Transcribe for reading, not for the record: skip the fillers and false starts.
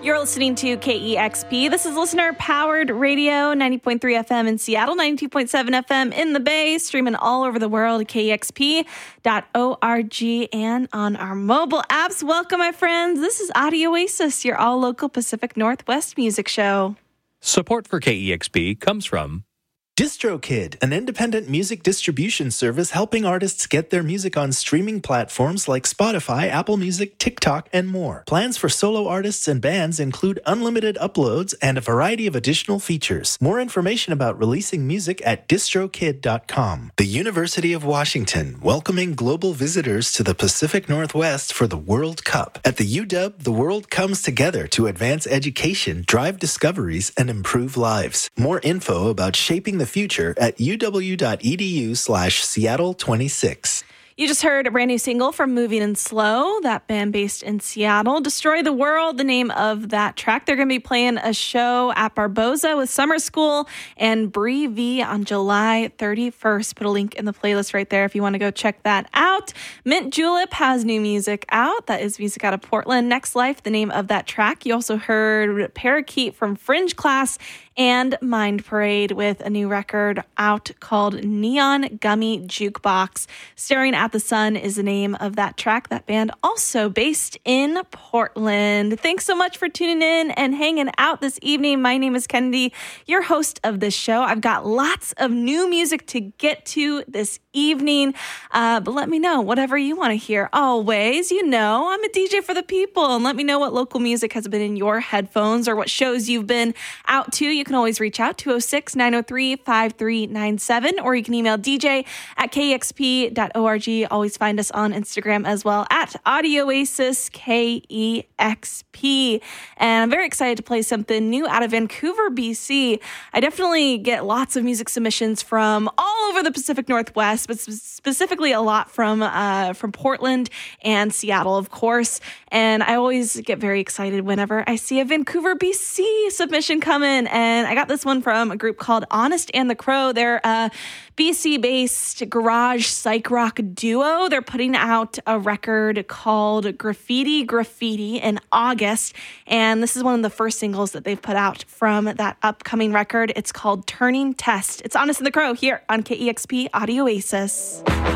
You're listening to KEXP. This is listener-powered radio, 90.3 FM in Seattle, 92.7 FM in the Bay, streaming all over the world at KEXP.org and on our mobile apps. Welcome, my friends. This is Audio Oasis, your all-local Pacific Northwest music show. Support for KEXP comes from DistroKid, an independent music distribution service helping artists get their music on streaming platforms like Spotify, Apple Music, TikTok, and more. Plans for solo artists and bands include unlimited uploads and a variety of additional features. More information about releasing music at distrokid.com. The University of Washington, welcoming global visitors to the Pacific Northwest for the World Cup. At the UW, the world comes together to advance education, drive discoveries, and improve lives. More info about shaping the future at uw.edu/Seattle26. You just heard a brand new single from Moving and Slow, that band based in Seattle. Destroy the World, the name of that track. They're going to be playing a show at Barboza with Summer School and Bree V on July 31st. Put a link in the playlist right there if you want to go check that out. Mint Julep has new music out. That is music out of Portland. Next Life, the name of that track. You also heard Parakeet from Fringe Class and Mind Parade with a new record out called Neon Gummy Jukebox. Staring at the Sun is the name of that track. That band also based in Portland. Thanks so much for tuning in and hanging out this evening. My name is Kennedy, your host of this show. I've got lots of new music to get to this evening, but let me know whatever you want to hear. Always, you know, I'm a DJ for the people, and let me know what local music has been in your headphones or what shows you've been out to. You can always reach out, 206-903-5397, or you can email dj@kexp.org. Always find us on Instagram as well, at Audio Oasis KEXP. And I'm very excited to play something new out of Vancouver, BC. I definitely get lots of music submissions from all over the Pacific Northwest, but specifically a lot from Portland and Seattle, of course. And I always get very excited whenever I see a Vancouver, BC submission come in. And I got this one from a group called Honest and the Crow. They're a BC-based garage psych rock duo. They're putting out a record called Graffiti in August. And this is one of the first singles that they've put out from that upcoming record. It's called Turning Test. It's Honest and the Crow here on KEXP Audio Oasis.